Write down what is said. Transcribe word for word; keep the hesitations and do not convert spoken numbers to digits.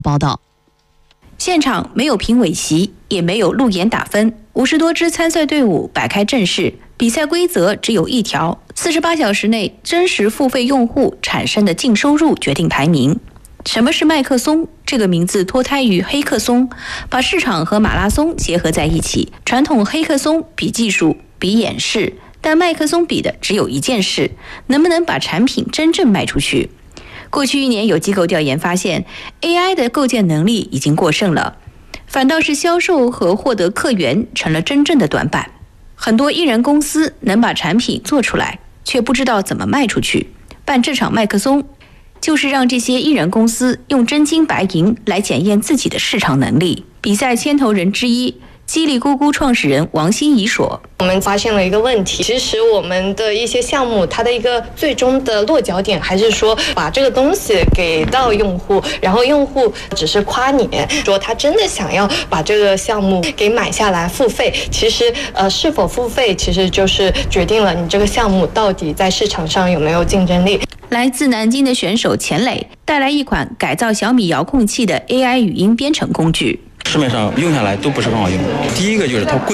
报道。 现场没有评委席，也没有路演打分，五十多支参赛队伍摆开阵势，比赛规则只有一条：四十八小时内真实付费用户产生的净收入决定排名。什么是麦克松？这个名字脱胎于黑客松，把市场和马拉松结合在一起。传统黑客松比技术，比演示，但麦克松比的只有一件事：能不能把产品真正卖出去。过去一年，有机构调研发现 ，A I 的构建能力已经过剩了，反倒是销售和获得客源成了真正的短板。很多艺人公司能把产品做出来，却不知道怎么卖出去。办这场麦克松，就是让这些艺人公司用真金白银来检验自己的市场能力。比赛牵头人之一，叽里咕咕创始人王欣怡说：“ 我们发现了一个问题，其实我们的一些项目，它的一个最终的落脚点，还是说把这个东西给到用户，然后用户只是夸你，说他真的想要把这个项目给买下来付费。其实，呃，是否付费，其实就是决定了你这个项目到底在市场上有没有竞争力。” 来自南京的选手钱磊带来一款改造小米遥控器的 A I 语音编程工具。 市面上用下来都不是很好用。第一个就是它贵。